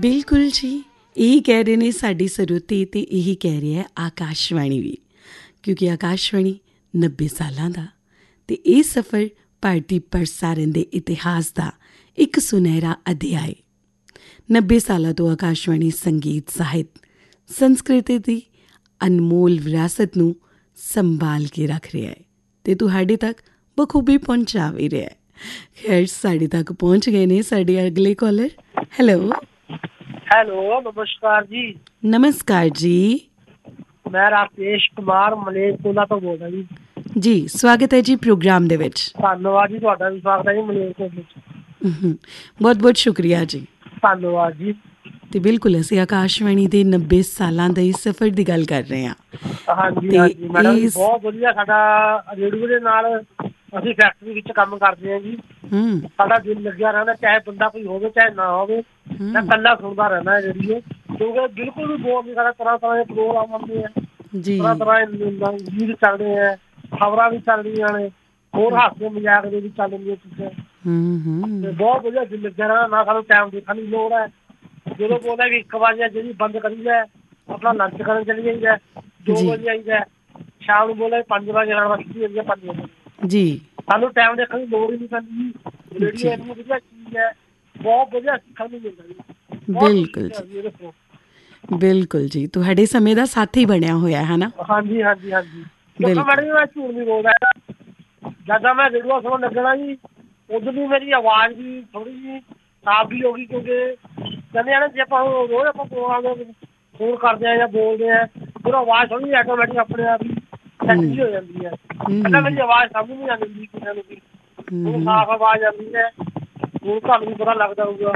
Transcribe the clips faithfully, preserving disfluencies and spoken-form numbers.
ਬਿਲਕੁਲ ਜੀ, ਇਹੀ ਕਹਿ ਰਹੇ ਨੇ ਸਾਡੀ ਸਰੋਤੇ ਅਤੇ ਇਹੀ ਕਹਿ ਰਿਹਾ ਆਕਾਸ਼ਵਾਣੀ ਵੀ, ਕਿਉਂਕਿ ਆਕਾਸ਼ਵਾਣੀ ਨੱਬੇ ਸਾਲਾਂ ਦਾ ਅਤੇ ਇਹ ਸਫ਼ਰ ਭਾਰਤੀ ਪ੍ਰਸਾਰਣ ਦੇ ਇਤਿਹਾਸ ਦਾ ਇੱਕ ਸੁਨਹਿਰਾ ਅਧਿਆਇ। ਨੱਬੇ ਸਾਲਾਂ ਤੋਂ ਆਕਾਸ਼ਵਾਣੀ ਸੰਗੀਤ, ਸਾਹਿਤ, ਸੰਸਕ੍ਰਿਤੀ ਦੀ ਅਨਮੋਲ ਵਿਰਾਸਤ ਨੂੰ ਸੰਭਾਲ ਕੇ ਰੱਖ ਰਿਹਾ ਹੈ ਅਤੇ ਤੁਹਾਡੇ ਤੱਕ ਬਖੂਬੀ ਪਹੁੰਚਾ ਵੀ ਰਿਹਾ ਹੈ। ਖੈਰ, ਸਾਡੇ ਤੱਕ ਪਹੁੰਚ ਗਏ ਨੇ ਸਾਡੇ ਅਗਲੇ ਕਾਲਰ। ਹੈਲੋ ਹੈਲੋ, ਨਮਸਕਾਰ ਜੀ। ਨਮਸਕਾਰ ਜੀ, ਮੈਂ ਰਾਕੇਸ਼ ਕੁਮਾਰ ਮਲੇਰਕੋਟਲਾ ਤੋਂ ਬੋਲਦਾ ਜੀ। ਜੀ ਸਵਾਗਤ ਹੈ ਜੀ ਪ੍ਰੋਗਰਾਮ ਦੇ ਵਿੱਚ। ਧੰਨਵਾਦ ਜੀ, ਤੁਹਾਡਾ ਵੀ ਸਵਾਗਤ ਹੈ ਜੀ ਮਲੇਰਕੋਟਲੇ ਵਿੱਚ। ਬਹੁਤ ਬਹੁਤ ਸ਼ੁਕਰੀਆ ਜੀ। ਧੰਨਵਾਦ ਜੀ। ਤੇ ਬਿਲਕੁਲ ਅਸੀਂ ਆਕਾਸ਼ਵਾਣੀ ਦੇ ਨੱਬੇ ਸਾਲਾਂ ਦੇ ਸਫ਼ਰ ਦੀ ਗੱਲ ਕਰ ਰਹੇ ਹਾਂ। ਹਾਂਜੀ ਹਾਂਜੀ ਮੈਡਮ ਜੀ, ਬਹੁਤ ਵਧੀਆ। ਸਾਡਾ ਰੇਡੀਓ ਦੇ ਨਾਲ ਅਸੀਂ ਫੈਕਟਰੀ ਵਿੱਚ ਕੰਮ ਕਰਦੇ ਹਾਂ ਜੀ। ਸਾਡਾ ਦਿਲ ਲੱਗਿਆ ਰਹਿੰਦਾ, ਚਾਹੇ ਬੰਦਾ ਕੋਈ ਹੋਵੇ ਚਾਹੇ ਨਾ ਹੋਵੇ। ਮੈਂ ਇਕੱਲਾ ਸੁਣਦਾ ਰਹਿੰਦਾ ਰੇਡੀਓ, ਕਿਉਂਕਿ ਬਿਲਕੁਲ ਵੀ ਬੋਰ ਨਹੀਂ ਕਰਦਾ। ਤਰ੍ਹਾਂ ਤਰ੍ਹਾਂ ਦੇ ਪ੍ਰੋਗਰਾਮ ਆਉਂਦੇ ਆ, ਤਰ੍ਹਾਂ ਤਰ੍ਹਾਂ ਦੇ ਗੀਤ ਚੱਲਦੇ ਆ, ਖਬਰਾਂ ਵੀ ਚੱਲਦੀਆਂ ਨੇ, ਹੋਰ ਹਾਸੇ ਮਜ਼ਾਕ ਦੇ ਵੀ ਚੱਲ ਰਹੀਆਂ ਚੀਜ਼ਾਂ। ਤੇ ਬਹੁਤ ਵਧੀਆ ਦਿਲ ਲੱਗਿਆ ਰਹਿੰਦਾ। ਨਾ ਸਾਨੂੰ ਟਾਈਮ ਦੇਖਣ ਦੀ ਲੋੜ ਹੈ। ਜਦੋਂ ਬੋਲਦਾ ਵੀ ਇੱਕ ਵਜੇ ਜਿਹੜੀ ਬੰਦ ਕਰੀਦਾ, ਆਪਣਾ ਲੰਚ ਕਰਨ ਚਲੀ ਜਾਈਦਾ। ਦੋ ਵਜੇ ਆਈਦਾ, ਸ਼ਾਮ ਨੂੰ ਬੋਲਦਾ ਪੰਜ ਵਜੇ ਆਉਣ ਵਾਸਤੇ ਆਈਦਾ, ਪੰਜ ਵਜੇ ਜੀ। ਸਾਨੂੰ ਟਾਈਮ ਦੇਖਣ ਦੀ ਲੋੜ ਹੀ ਨਹੀਂ ਪੈਂਦੀ। ਰੇਡੀਓ ਇੰਨੀ ਵਧੀਆ ਚੀਜ਼ ਹੈ, ਬਹੁਤ ਵਧੀਆ ਸਿੱਖਣ ਨੂੰ ਮਿਲਦਾ ਜੀ। ਬਿਲਕੁਲ ਜੀ, ਬਿਲਕੁਲ ਜੀ, ਤੁਹਾਡੇ ਸਮੇਂ ਦਾ ਸਾਥੀ ਬਣਿਆ ਹੋਇਆ ਹੈ ਨਾ। ਹਾਂਜੀ ਹਾਂਜੀ ਹਾਂਜੀ ਮੈਡਮ, ਮੈਂ ਝੂਠ ਨਹੀਂ ਬੋਲਦਾ। ਜਦ ਮੈਂ ਰੇਡੀਓ ਸੁਣਨ ਲੱਗਣਾ ਜੀ, ਉਦੋਂ ਵੀ ਮੇਰੀ ਆਵਾਜ਼ ਵੀ ਥੋੜ੍ਹੀ ਜਿਹੀ ਸਾਫ਼ ਵੀ ਹੋ ਗਈ, ਕਿਉਂਕਿ ਕਹਿੰਦੇ ਆ ਨਾ, ਜੇ ਆਪਾਂ ਰੋਜ਼ ਆਪਾਂ ਪ੍ਰੋਗਰਾਮ ਫੋਨ ਕਰਦੇ ਹਾਂ ਜਾਂ ਬੋਲਦੇ ਹਾਂ, ਫਿਰ ਆਵਾਜ਼ ਥੋੜ੍ਹੀ ਜਿਹੀ ਆਟੋਮੈਟਿਕ ਆਪਣੇ ਆਪ ਹੀ ਸੈੱਟ ਜਿਹੀ ਹੋ ਜਾਂਦੀ ਹੈ। ਪਹਿਲਾਂ ਮੇਰੀ ਆਵਾਜ਼ ਸਮਝ ਨਹੀਂ ਆਉਂਦੀ ਹੁੰਦੀ ਕਿਸੇ ਨੂੰ ਵੀ, ਹੁਣ ਸਾਫ਼ ਆਵਾਜ਼ ਆਉਂਦੀ ਹੈ। ਹੁਣ ਤੁਹਾਨੂੰ ਵੀ ਪਤਾ ਲੱਗਦਾ ਹੋਊਗਾ।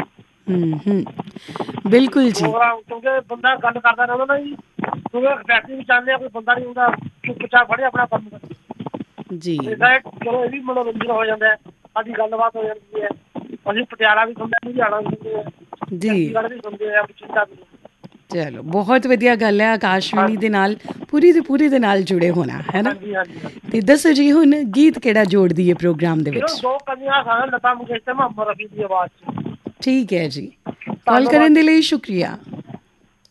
ਬਿਲਕੁਲ ਜੀ, ਪ੍ਰੋਗਰਾਮ ਕਿਉਂਕਿ ਬੰਦਾ ਗੱਲ ਕਰਦਾ ਰਹਿੰਦਾ ਨਾ ਜੀ, ਕਿਉਂਕਿ ਫੈਕਟਰੀ ਵਿੱਚ ਆਉਂਦੇ ਆ, ਕੋਈ ਬੰਦਾ ਨਹੀਂ ਹੁੰਦਾ, ਚੁੱਪ ਚਾਪ ਫੜਿਆ ਆਪਣਾ ਕੰਮ ਜੀ। ਚਲੋ ਇਹ ਵੀ ਮਨੋਰੰਜਨ ਹੋ ਜਾਂਦਾ, ਸਾਡੀ ਗੱਲਬਾਤ ਹੋ ਜਾਂਦੀ ਹੈ। ਅਸੀਂ ਪਟਿਆਲਾ ਵੀ ਸੁਣਦੇ, ਲੁਧਿਆਣਾ ਵੀ ਸੁਣਦੇ ਆ, ਚੰਡੀਗੜ੍ਹ ਵੀ ਸੁਣਦੇ ਆ, ਬਠਿੰਡਾ ਵੀ। ਚਲੋ ਬਹੁਤ ਵਧੀਆ ਗੱਲ ਹੈ ਆਕਾਸ਼ਵਾਣੀ ਦੇ ਨਾਲ ਪੂਰੀ ਦੀ ਪੂਰੀ ਦੇ ਨਾਲ ਜੁੜੇ ਹੋਣਾ ਹੈ ਨਾ। ਤੇ ਦੱਸੋ ਜੀ, ਹੁਣ ਗੀਤ ਕਿਹੜਾ ਜੋੜਦੀ ਹੈ ਪ੍ਰੋਗਰਾਮ ਦੇ ਵਿੱਚ? ਦੋ ਕੰਨੀਆਂ ਸਨ, ਲਤਾ ਮੰਗੇਸ਼ਕਰ, ਮੁਹੰਮਦ ਰਫੀ ਦੀ ਆਵਾਜ਼ 'ਚ। ਠੀਕ ਹੈ ਜੀ, ਕਾਲ ਕਰਨ ਦੇ ਲਈ ਸ਼ੁਕਰੀਆ।